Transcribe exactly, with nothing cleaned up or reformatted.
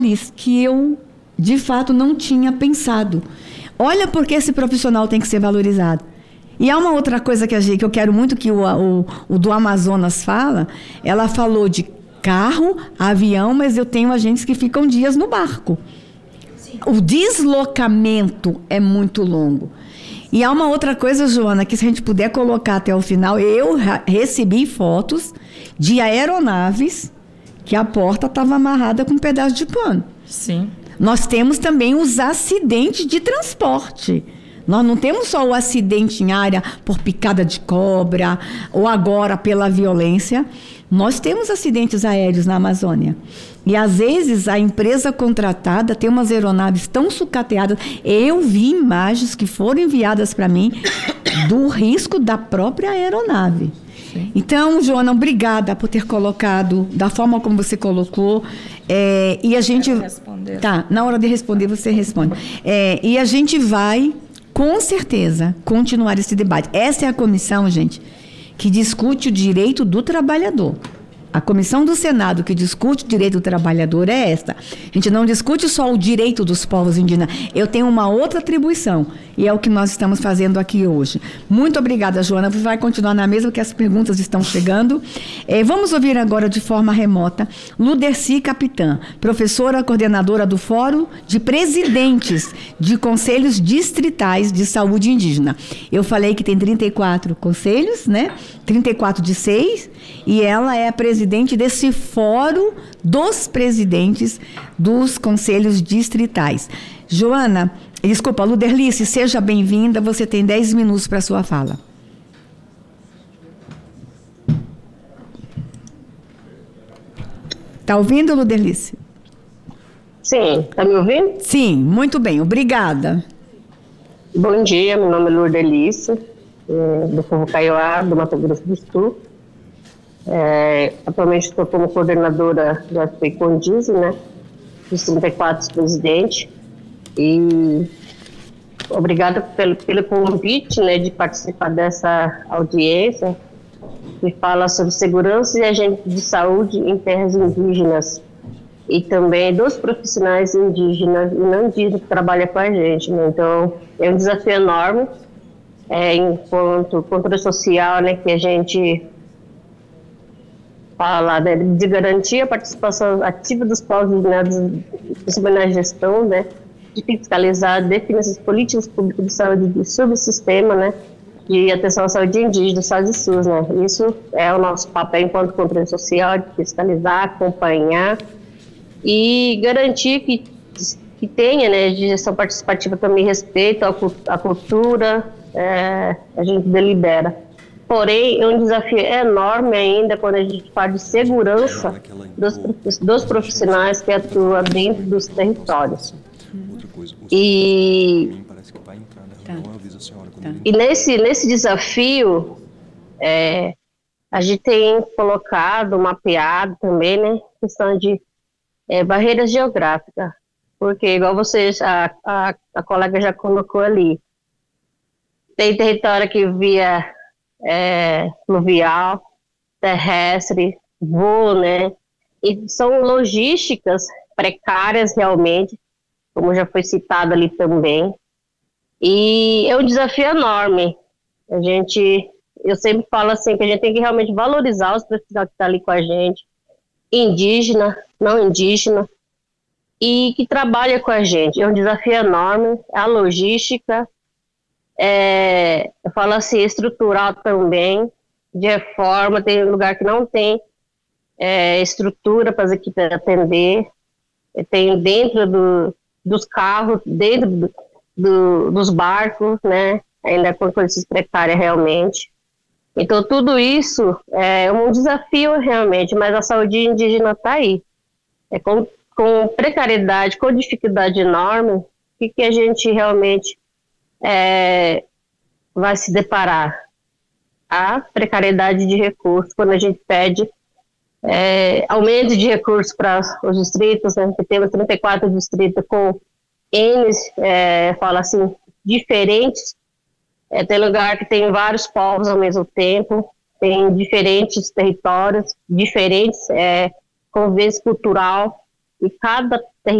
que eu, de fato, não tinha pensado. Olha porque esse profissional tem que ser valorizado. E há uma outra coisa que, a gente, que eu quero muito que o, o, o do Amazonas fala, ela falou de carro, avião, mas eu tenho agentes que ficam dias no barco. Sim. O deslocamento é muito longo. E há uma outra coisa, Joana, que se a gente puder colocar até o final, eu recebi fotos de aeronaves que a porta estava amarrada com um pedaço de pano. Sim. Nós temos também os acidentes de transporte. Nós não temos só o acidente em área por picada de cobra ou agora pela violência. Nós temos acidentes aéreos na Amazônia. E, às vezes, a empresa contratada tem umas aeronaves tão sucateadas. Eu vi imagens que foram enviadas para mim do risco da própria aeronave. Sim. Então, Joana, obrigada por ter colocado da forma como você colocou. É, e a gente... responder. Tá, na hora de responder, você responde. É, e a gente vai, com certeza, continuar esse debate. Essa é a comissão, gente, que discute o direito do trabalhador. A comissão do Senado que discute o direito do trabalhador é esta. A gente não discute só o direito dos povos indígenas. Eu tenho uma outra atribuição, e é o que nós estamos fazendo aqui hoje. Muito obrigada, Joana. Você vai continuar na mesa, porque as perguntas estão chegando. É, vamos ouvir agora de forma remota Luderci Capitã, professora coordenadora do Fórum de Presidentes de Conselhos Distritais de Saúde Indígena. Eu falei que tem trinta e quatro conselhos, né? trinta e quatro de seis, e ela é a presidente desse Fórum dos Presidentes dos Conselhos Distritais. Joana, desculpa, Luderlice, seja bem-vinda, você tem dez minutos para a sua fala. Está ouvindo, Luderlice? Sim, está me ouvindo? Sim, muito bem, obrigada. Bom dia, meu nome é Luderlice, é, do povo Kaiowá, do Mato Grosso do Sul. É, atualmente estou como coordenadora do F P Condize, né, dos trinta e quatro presidentes, e obrigada pelo, pelo convite, né, de participar dessa audiência que fala sobre segurança e agentes de saúde em terras indígenas e também dos profissionais indígenas e não indígenas que trabalham com a gente, né. Então é um desafio enorme, é, enquanto controle social, né, que a gente fala, né, de garantir a participação ativa dos povos indígenas, principalmente na gestão, né, de fiscalizar, definir essas políticas públicas de saúde de subsistema, né, de atenção à saúde indígena, saúde SUS, né. Isso é o nosso papel enquanto controle social, de fiscalizar, acompanhar e garantir que, que tenha, né, de gestão participativa também respeito à cultura, é, a gente delibera. Porém, é um desafio enorme ainda quando a gente fala de segurança dos, dos profissionais que atuam dentro dos territórios. E, e nesse, nesse desafio, é, a gente tem colocado, mapeado também, né, questão de é, barreiras geográficas. Porque, igual vocês, a, a, a colega já colocou ali, tem território que via... É, fluvial, terrestre, voo, né? E são logísticas precárias realmente, como já foi citado ali também. E é um desafio enorme. A gente, eu sempre falo assim, que a gente tem que realmente valorizar os profissionais que estão ali com a gente, indígena, não indígena, e que trabalha com a gente. É um desafio enorme, a logística. É, eu falo assim, estrutural também, de reforma, tem lugar que não tem é, estrutura para as equipes atender, tem dentro do, dos carros, dentro do, do, dos barcos, né, ainda com condições precárias realmente. Então tudo isso é um desafio realmente, mas a saúde indígena está aí. É com, com precariedade, com dificuldade enorme, o que, que a gente realmente... É, vai se deparar a precariedade de recursos quando a gente pede é, aumento de recursos para os distritos, né, que temos trinta e quatro distritos com N, é, fala assim, diferentes, é, tem lugar que tem vários povos ao mesmo tempo, tem diferentes territórios, diferentes é, convivência cultural, e cada